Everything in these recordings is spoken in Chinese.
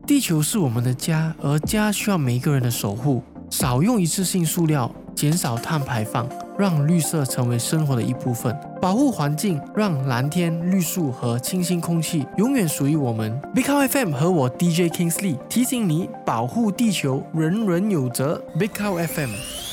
地球是我们的家，而家需要每一个人的守护。少用一次性塑料，减少碳排放，让绿色成为生活的一部分。保护环境，让蓝天、绿树和清新空气永远属于我们。Big Cow FM 和我 DJ Kingsley 提醒你，保护地球，人人有责。Big Cow FM。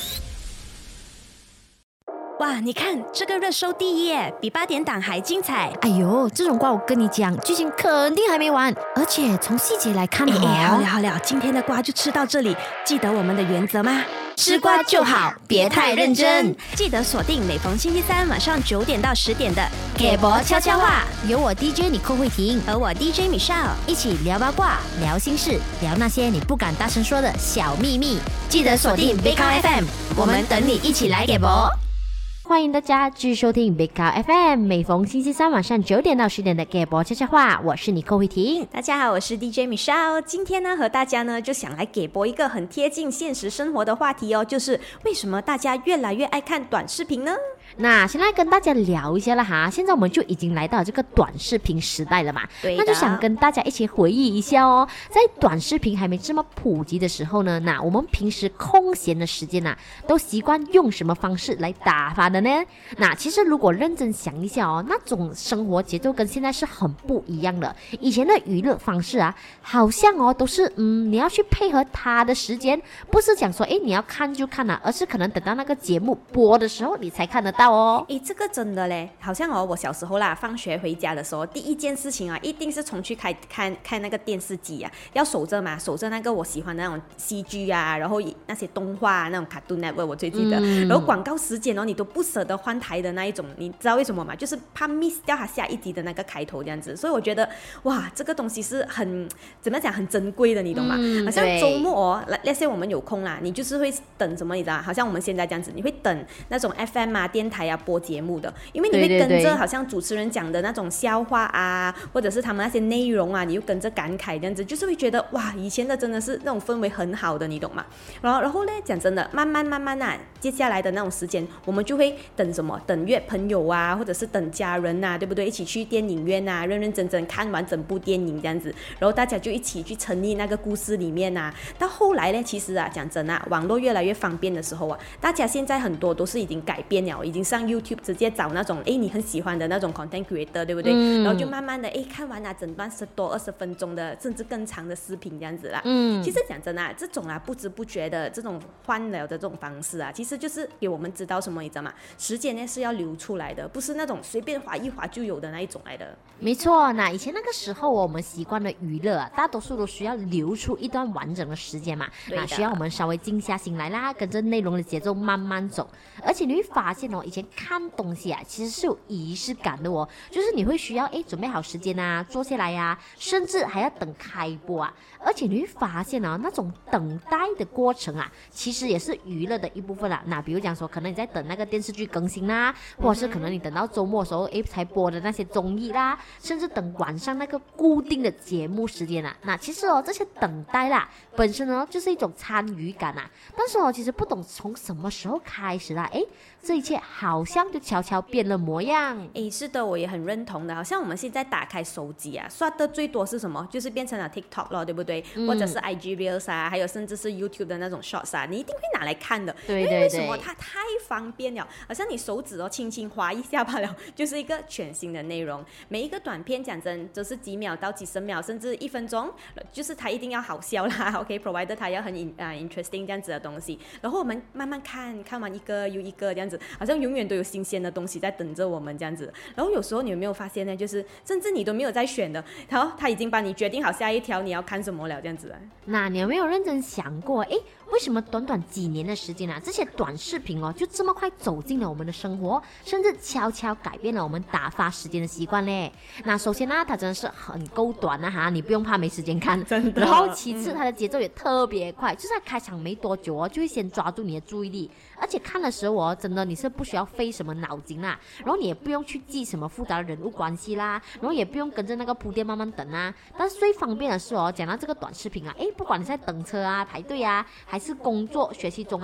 哇，你看这个热搜第一耶，比8点档还精彩。 哎呦，这种瓜我跟你讲，剧情肯定还没完，而且从细节来看好了，今天的瓜就吃到这里。记得我们的原则吗？ 吃瓜就好，别太认真。 记得锁定每逢星期三晚上9点到10点的给博悄悄话， 有我 DJ 你寇慧婷和我 DJ Michelle 一起聊八卦、聊心事、聊那些你不敢大声说的小秘密。 记得锁定 Big Cow FM， 我们等你一起来给博。 欢迎大家继续收听 Big Cow FM， 每逢星期三晚上9点到10点的给博悄悄话，我是你寇慧婷。 大家好，我是 DJ Michelle。今天呢，和大家呢就想来给博一个很贴近现实生活的话题哦，就是为什么大家越来越爱看短视频呢？ 那先来跟大家聊一下了哈，现在我们就已经来到这个短视频时代了嘛，那就想跟大家一起回忆一下哦，在短视频还没这么普及的时候呢，那我们平时空闲的时间都习惯用什么方式来打发的呢？那其实如果认真想一下哦，那种生活节奏跟现在是很不一样的。以前的娱乐方式好像都是你要去配合他的时间，不是讲说你要看就看而是可能等到那个节目播的时候你才看得到哦。 这个真的嘞，好像我小时候啦，放学回家的时候，第一件事情一定是冲去看那个电视机要守着嘛，守着那个我喜欢的那种戏剧然后那些动画那种 Cartoon Network 我最记得，然后广告时间你都不舍得换台的那一种，你知道为什么吗？就是怕 miss 掉它下一集的那个开头这样子，所以我觉得哇，这个东西是很怎么讲，很珍贵的，你懂吗？好像周末那些我们有空啦，你就是会等什么，你知道好像我们现在这样子，你会等那种 FM 电台播节目的，因为你会跟着好像主持人讲的那种笑话或者是他们那些内容你又跟着感慨这样子，就是会觉得哇，以前的真的是那种氛围很好的，你懂吗？然后呢，讲真的，慢慢接下来的那种时间，我们就会等什么？等约朋友或者是等家人对不对？一起去电影院认认真真看完整部电影这样子，然后大家就一起去沉溺那个故事里面到后来呢，其实讲真网络越来越方便的时候大家现在很多都是已经改变了，已经上 YouTube 直接找那种你很喜欢的那种 content creator， 对不对？然后就慢慢的看完整段10多20分钟的甚至更长的视频这样子啦。其实讲真这种不知不觉的这种欢聊的这种方式其实就是给我们知道什么，你知道吗？时间呢是要留出来的，不是那种随便滑一滑就有的那一种来的。 没错，那以前那个时候我们习惯的娱乐大多数都需要留出一段完整的时间嘛，那需要我们稍微静下心来啦，跟着内容的节奏慢慢走。而且你会发现以前看东西其实是有仪式感的就是你会需要准备好时间坐下来甚至还要等开播而且你会发现那种等待的过程其实也是娱乐的一部分那比如讲说，可能你在等那个电视剧更新啦，或者是可能你等到周末的时候才播的那些综艺啦，甚至等晚上那个固定的节目时间那其实这些等待本身就是一种参与感但是其实不懂从什么时候开始这一切好像就悄悄变了模样。 是的，我也很认同的。好像我们现在打开手机刷的最多是什么？就是变成了 TikTok 了，对不对？或者是 IG Reels 还有甚至是 YouTube 的那种 Shorts 你一定会拿来看的。 对， 因为为什么它太方便了？好像你手指轻轻滑一下罢了，就是一个全新的内容。每一个短片讲真都是几秒到几十秒，甚至1分钟，就是它一定要好笑啦。OK，provider 它要很interesting 这样子的东西。然后我们慢慢看完一个又一个这样子，好像永远都有新鲜的东西在等着我们这样子。然后有时候你有没有发现呢？就是甚至你都没有在选的，然后他已经帮你决定好下一条你要看什么了这样子。 那你有没有认真想过为什么短短几年的时间这些短视频就这么快走进了我们的生活，甚至悄悄改变了我们打发时间的习惯嘞？那首先它真的是很够短你不用怕没时间看， 真的。 然后其次它的节奏也特别快，就是它开场没多久就会先抓住你的注意力，而且看的时候真的你是不需要费什么脑筋然后你也不用去记什么复杂的人物关系啦，然后也不用跟着那个铺垫慢慢等但是最方便的是讲到这个短视频不管你在等车排队还是工作学习中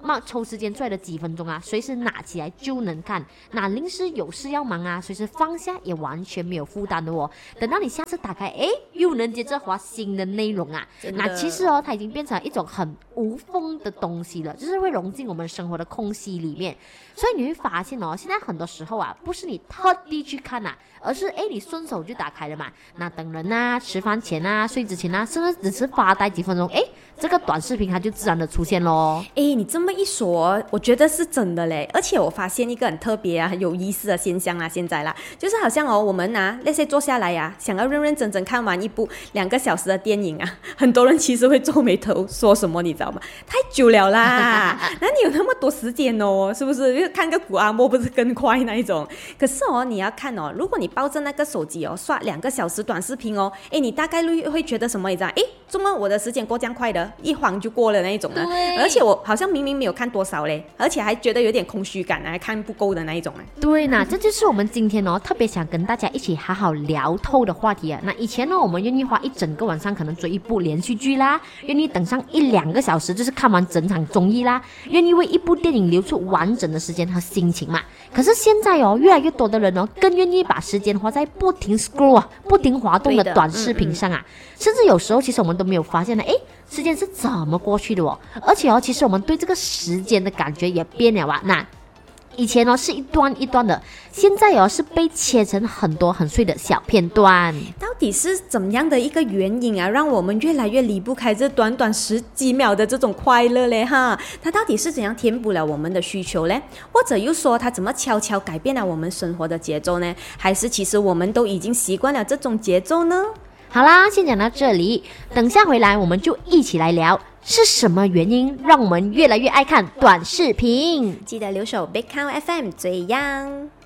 抽时间出来的几分钟啊，随时拿起来就能看。那临时有事要忙啊，随时放下也完全没有负担的哦。等到你下次打开，又能接着滑新的内容啊。那其实它已经变成一种很无缝的东西了，就是会融进我们生活的空隙里面。所以你会发现现在很多时候啊，不是你特地去看啊，而是你顺手就打开了嘛。那等人啊、吃饭前啊、睡之前啊，甚至只是发呆几分钟，这个短视频它就自然的出现咯。 你这么一说，我觉得是真的嘞。而且我发现一个很特别啊、很有意思的现象啦，现在啦，就是好像我们那些坐下来啊，想要认认真真看完一部2个小时的电影啊，很多人其实会皱眉头，说什么你知道吗？太久了啦，哪里有那么多时间哦？是不是？看个古阿莫不是更快那一种？可是你要看如果你抱着那个手机刷2个小时短视频你大概率会觉得什么？你知道？怎么我的时间过这样快的？一晃就过了那一种呢？而且我好像明明没有看多少嘞，而且还觉得有点空虚感还看不够的那一种对呢，这就是我们今天特别想跟大家一起好好聊透的话题啊。那以前我们愿意花一整个晚上可能追一部连续剧啦，愿意等上1-2个小时就是看完整场综艺啦，愿意为一部电影留出完整的时间和心情嘛。可是现在越来越多的人更愿意把时间花在不停 scroll 啊、不停滑动的短视频上啊，甚至有时候其实我们都没有发现呢，时间是怎么过去的而且其实我们对这个时间的感觉也变了啊。那以前是一段一段的，现在是被切成很多很碎的小片段。 到底是怎么样的一个原因啊，让我们越来越离不开这短短10几秒的这种快乐嘞哈？它到底是怎样填补了我们的需求嘞？或者又说它怎么悄悄改变了我们生活的节奏呢？还是其实我们都已经习惯了这种节奏呢？ 好啦，先讲到这里，等下回来我们就一起来聊是什么原因让我们越来越爱看短视频。 记得留守 Big Count FM 最样。